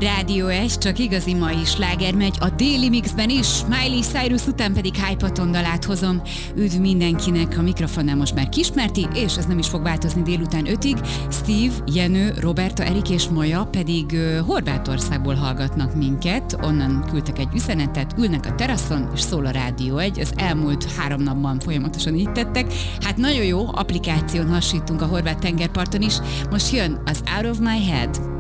Rádió 1, csak igazi mai sláger megy a déli mixben is, Miley Cyrus után pedig Hypaton dalát hozom. Üdv mindenkinek, a mikrofonnál most már Kismerti, és ez nem is fog változni délután 5-ig. Steve, Jenő, Roberta, Erik és Maja pedig Horvátországból hallgatnak minket, onnan küldtek egy üzenetet, ülnek a teraszon, és szól a Rádió 1, az elmúlt 3 napban folyamatosan így tettek. Hát nagyon jó, applikáción hasítunk a horvát tengerparton is. Most jön az Out of My Head.